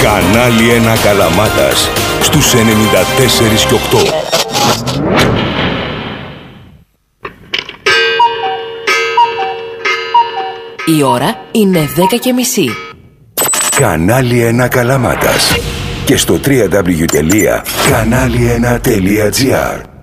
Κανάλι 1 Καλαμάτας στους 94 και 8. Η ώρα είναι 10:30. Κανάλι 1 Καλαμάτας και στο www.kanali1.gr.